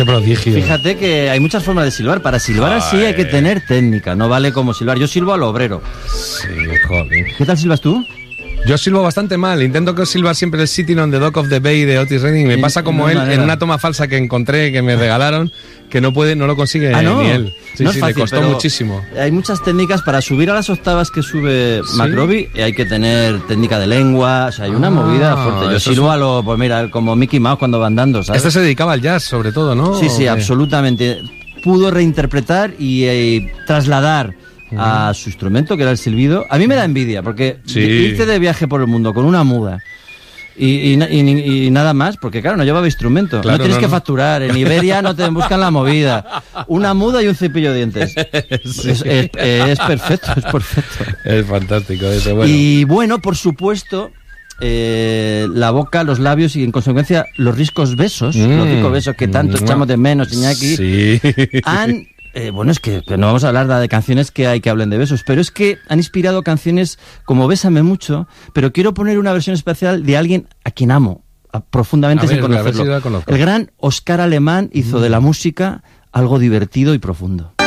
¡Qué prodigio! Fíjate que hay muchas formas de silbar. Para silbar así hay que tener técnica, no vale como silbar. Yo silbo a lo obrero. Sí, joder. ¿Qué tal silbas tú? Yo silbo bastante mal, intento silbar siempre el Sitting on the Dock of the Bay de Otis Redding. Me pasa como él en una toma falsa que encontré, que me regalaron, que no lo consigue ni él. Sí, no es fácil, le costó muchísimo. Hay muchas técnicas para subir a las octavas que sube McRobbie, y hay que tener técnica de lengua, o sea, hay una movida fuerte. Yo silbo a lo, pues mira, como Mickey Mouse cuando va andando, ¿sabes? Este se dedicaba al jazz, sobre todo, ¿no? Sí, absolutamente. Pudo reinterpretar y trasladar a su instrumento, que era el silbido. A mí me da envidia, porque irte de viaje por el mundo con una muda y nada más, porque claro, no llevaba instrumento. Claro, no tienes que facturar. En Iberia no te buscan la movida. Una muda y un cepillo de dientes. Es perfecto, es perfecto. Es fantástico eso, bueno. Y bueno, por supuesto, la boca, los labios y en consecuencia los ricos besos, que tanto echamos de menos, Iñaki, han... bueno, es que no vamos a hablar de canciones que hay que hablen de besos, pero es que han inspirado canciones como Bésame Mucho, pero quiero poner una versión especial de alguien a quien amo profundamente sin conocerlo. El gran Oscar Alemán hizo de la música algo divertido y profundo.